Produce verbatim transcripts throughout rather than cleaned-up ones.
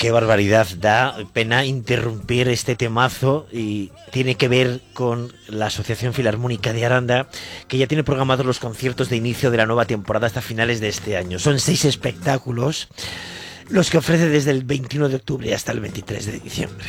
Qué barbaridad, da pena interrumpir este temazo y tiene que ver con la Asociación Filarmónica de Aranda, que ya tiene programados los conciertos de inicio de la nueva temporada hasta finales de este año. Son seis espectáculos los que ofrece desde el veintiuno de octubre hasta el veintitrés de diciembre.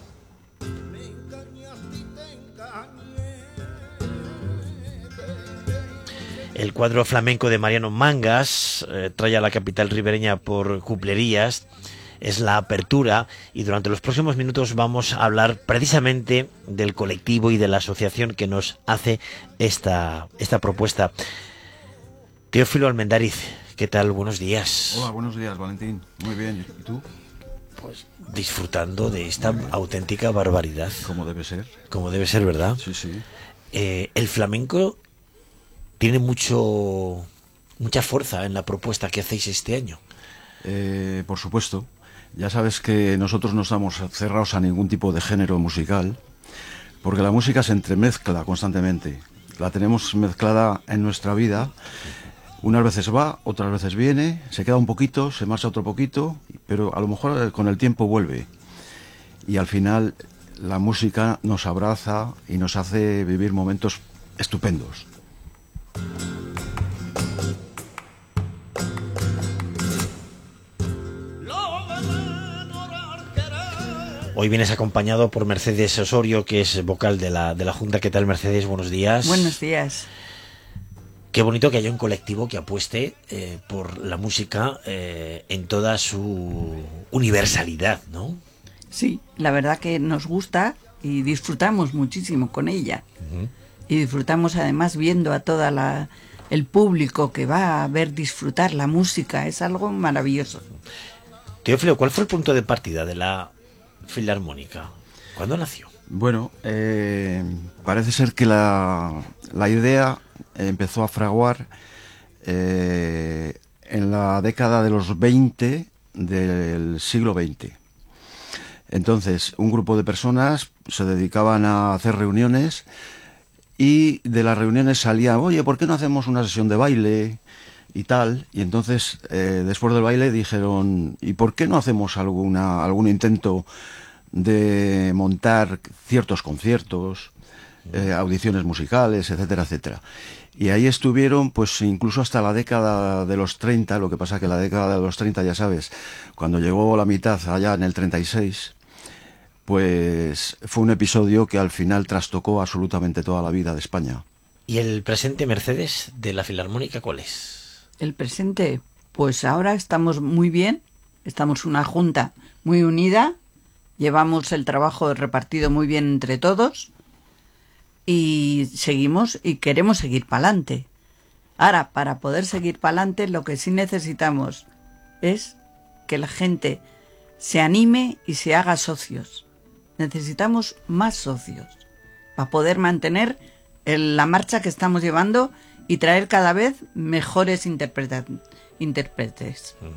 El cuadro flamenco de Mariano Mangas eh, trae a la capital ribereña por Cuplerías. Es la apertura y durante los próximos minutos vamos a hablar precisamente del colectivo y de la asociación que nos hace esta, esta propuesta. Teófilo Almendariz, ¿qué tal? Buenos días. Hola, buenos días, Valentín. Muy bien, ¿y tú? Pues disfrutando de esta auténtica barbaridad. Como debe ser. Como debe ser, ¿verdad? Sí, sí. Eh, el flamenco tiene mucho mucha fuerza en la propuesta que hacéis este año. Eh, por supuesto. Ya sabes que nosotros no estamos cerrados a ningún tipo de género musical, porque la música se entremezcla constantemente. La tenemos mezclada en nuestra vida. Unas veces va, otras veces viene, se queda un poquito, se marcha otro poquito, pero a lo mejor con el tiempo vuelve. Y al final la música nos abraza y nos hace vivir momentos estupendos. Hoy vienes acompañado por Mercedes Osorio, que es vocal de la, de la Junta. ¿Qué tal, Mercedes? Buenos días. Buenos días. Qué bonito que haya un colectivo que apueste eh, por la música eh, en toda su universalidad, ¿no? Sí, la verdad que nos gusta y disfrutamos muchísimo con ella. Uh-huh. Y disfrutamos además viendo a toda la el público que va a ver disfrutar la música. Es algo maravilloso. Teófilo, ¿cuál fue el punto de partida de la Filarmónica? ¿Cuándo nació? Bueno, eh, parece ser que la, la idea empezó a fraguar eh, en la década de los veinte del siglo veinte. Entonces, un grupo de personas se dedicaban a hacer reuniones y de las reuniones salía, oye, ¿por qué no hacemos una sesión de baile y tal? Y entonces, eh, después del baile dijeron, ¿y por qué no hacemos alguna algún intento de montar ciertos conciertos, eh, audiciones musicales, etcétera, etcétera? Y ahí estuvieron, pues incluso hasta la década de los treinta, lo que pasa que la década de los treinta, ya sabes, cuando llegó la mitad allá en el treinta y seis, pues fue un episodio que al final trastocó absolutamente toda la vida de España. ¿Y el presente, Mercedes, de la Filarmónica cuál es? El presente, pues ahora estamos muy bien, estamos una junta muy unida, llevamos el trabajo repartido muy bien entre todos y seguimos y queremos seguir para adelante. Ahora, para poder seguir para adelante, lo que sí necesitamos es que la gente se anime y se haga socios. Necesitamos más socios para poder mantener el, la marcha que estamos llevando y traer cada vez mejores interpreta- intérpretes. Uh-huh.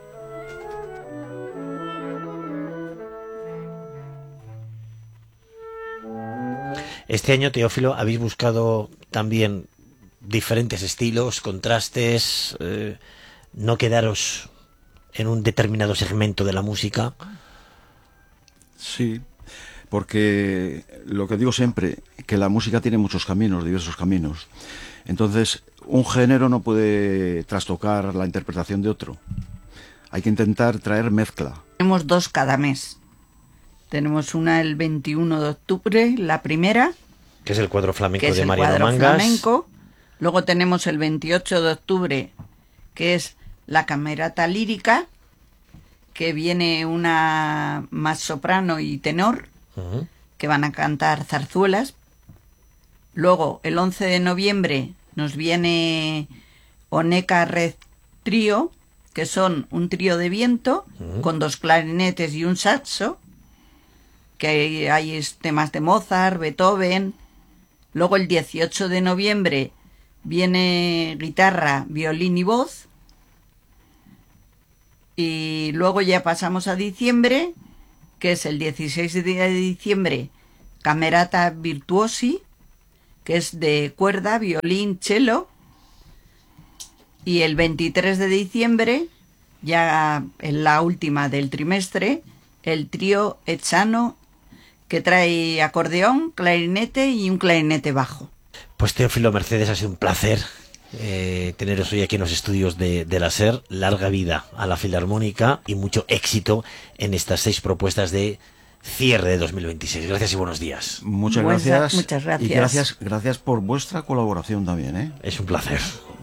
Este año, Teófilo, habéis buscado también diferentes estilos, contrastes, eh, no quedaros en un determinado segmento de la música. Sí, porque lo que digo siempre, que la música tiene muchos caminos, diversos caminos. Entonces, un género no puede trastocar la interpretación de otro. Hay que intentar traer mezcla. Tenemos dos cada mes. Tenemos una el veintiuno de octubre, la primera, que es el cuadro flamenco que es de el Mariano cuadro Mangas. Flamenco. Luego tenemos el veintiocho de octubre, que es la camerata lírica, que viene una más soprano y tenor, uh-huh, que van a cantar zarzuelas. Luego, el once de noviembre, nos viene Oneca Red Trío, que son un trío de viento, uh-huh, con dos clarinetes y un saxo, que hay, hay temas de Mozart, Beethoven. Luego, el dieciocho de noviembre, viene guitarra, violín y voz. Y luego ya pasamos a diciembre, que es el dieciséis de diciembre, Camerata Virtuosi, que es de cuerda, violín, cello. Y el veintitrés de diciembre, ya en la última del trimestre, el trío Echano, que trae acordeón, clarinete y un clarinete bajo. Pues Teófilo Mercedes, ha sido un placer eh, teneros hoy aquí en los estudios de, de la SER. Larga vida a la Filarmónica y mucho éxito en estas seis propuestas de cierre de dos mil veintiséis. Gracias y buenos días. Muchas Buenas, gracias. muchas gracias. Y gracias, gracias por vuestra colaboración también, ¿eh? Es un placer.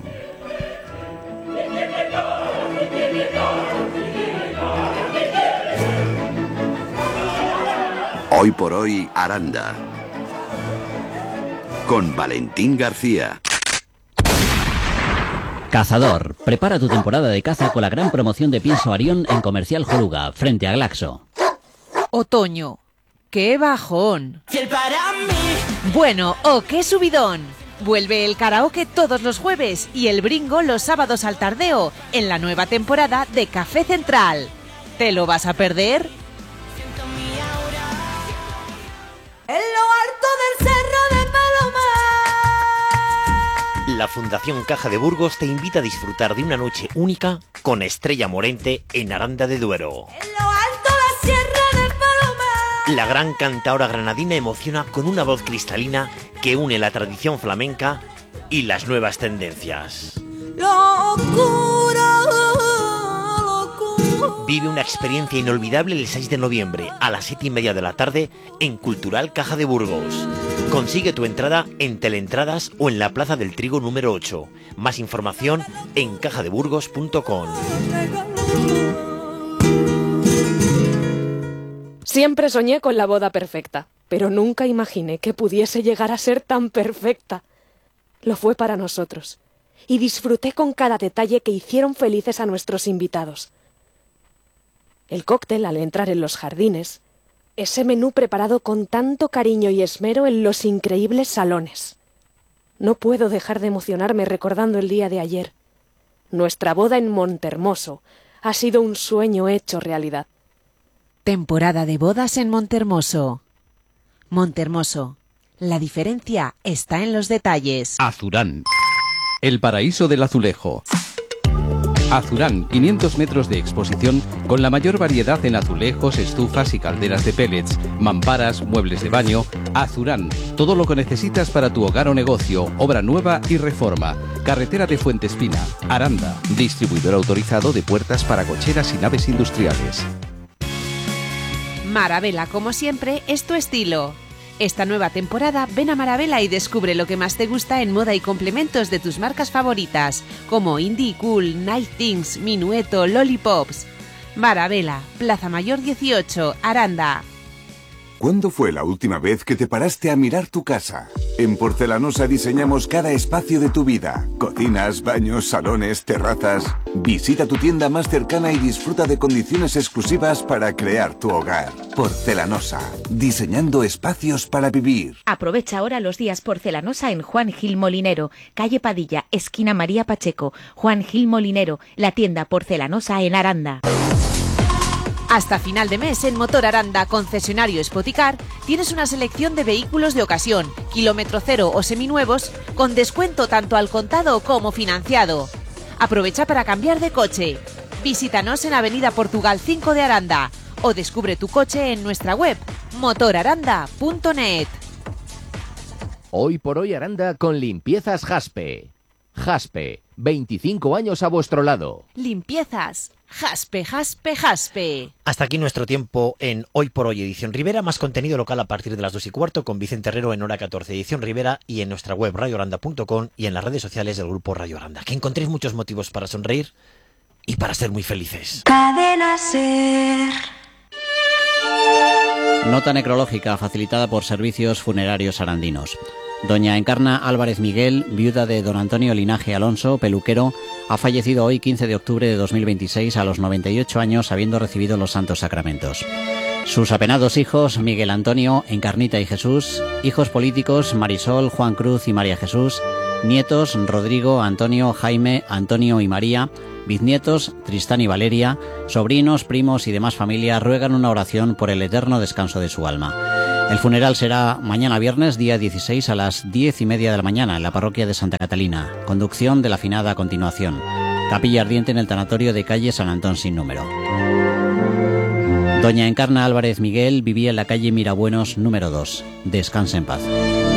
Hoy por hoy, Aranda. Con Valentín García. Cazador, prepara tu temporada de caza con la gran promoción de pienso Arión en Comercial Joluga, frente a Glaxo. Otoño, ¡qué bajón! Bueno, ¡oh, qué subidón! Vuelve el karaoke todos los jueves y el bringo los sábados al tardeo en la nueva temporada de Café Central. ¿Te lo vas a perder? En lo alto del cerro de Palomar. La Fundación Caja de Burgos te invita a disfrutar de una noche única con Estrella Morente en Aranda de Duero. En lo alto la sierra de Palomar. La gran cantaora granadina emociona con una voz cristalina que une la tradición flamenca y las nuevas tendencias. Lo oscuro, lo oscuro. Vive una experiencia inolvidable el seis de noviembre a las siete y media de la tarde en Cultural Caja de Burgos. Consigue tu entrada en Teleentradas o en la Plaza del Trigo número ocho. Más información en caja de burgos punto com. Siempre soñé con la boda perfecta, pero nunca imaginé que pudiese llegar a ser tan perfecta. Lo fue para nosotros, y disfruté con cada detalle que hicieron felices a nuestros invitados. El cóctel al entrar en los jardines, ese menú preparado con tanto cariño y esmero en los increíbles salones. No puedo dejar de emocionarme recordando el día de ayer. Nuestra boda en Montehermoso ha sido un sueño hecho realidad. Temporada de bodas en Montehermoso. Montehermoso. La diferencia está en los detalles. Azurán. El paraíso del azulejo. Azurán, quinientos metros de exposición con la mayor variedad en azulejos, estufas y calderas de pellets, mamparas, muebles de baño. Azurán, todo lo que necesitas para tu hogar o negocio, obra nueva y reforma. Carretera de Fuentespina, Aranda, distribuidor autorizado de puertas para cocheras y naves industriales. Marabela, como siempre, es tu estilo. Esta nueva temporada ven a Marabela y descubre lo que más te gusta en moda y complementos de tus marcas favoritas, como Indie Cool, Night Things, Minueto, Lollipops. Marabela, Plaza Mayor dieciocho, Aranda. ¿Cuándo fue la última vez que te paraste a mirar tu casa? En Porcelanosa diseñamos cada espacio de tu vida. Cocinas, baños, salones, terrazas. Visita tu tienda más cercana y disfruta de condiciones exclusivas para crear tu hogar. Porcelanosa, diseñando espacios para vivir. Aprovecha ahora los días Porcelanosa en Juan Gil Molinero, calle Padilla, esquina María Pacheco. Juan Gil Molinero, la tienda Porcelanosa en Aranda. Hasta final de mes en Motor Aranda, concesionario Spoticar, tienes una selección de vehículos de ocasión, kilómetro cero o seminuevos, con descuento tanto al contado como financiado. Aprovecha para cambiar de coche. Visítanos en Avenida Portugal cinco de Aranda o descubre tu coche en nuestra web motor aranda punto net. Hoy por hoy Aranda con Limpiezas Jaspe. Jaspe, veinticinco años a vuestro lado. Limpiezas Jaspe, Jaspe, Jaspe. Hasta aquí nuestro tiempo en Hoy por Hoy Edición Ribera, más contenido local a partir de las dos y cuarto con Vicente Herrero en hora catorce Edición Ribera y en nuestra web radio aranda punto com y en las redes sociales del grupo Radio Aranda. Que encontréis muchos motivos para sonreír y para ser muy felices. Cadena Ser. Nota necrológica facilitada por Servicios Funerarios Arandinos. Doña Encarna Álvarez Miguel, viuda de don Antonio Linaje Alonso, peluquero, ha fallecido hoy quince de octubre de dos mil veintiséis a los noventa y ocho años, habiendo recibido los santos sacramentos. Sus apenados hijos, Miguel Antonio, Encarnita y Jesús, hijos políticos, Marisol, Juan Cruz y María Jesús, nietos, Rodrigo, Antonio, Jaime, Antonio y María, bisnietos, Tristán y Valeria, sobrinos, primos y demás familia ruegan una oración por el eterno descanso de su alma. El funeral será mañana viernes, día dieciséis, a las diez y media de la mañana en la parroquia de Santa Catalina. Conducción de la finada a continuación. Capilla ardiente en el tanatorio de calle San Antón sin número. Doña Encarna Álvarez Miguel vivía en la calle Mirabuenos número dos. Descanse en paz.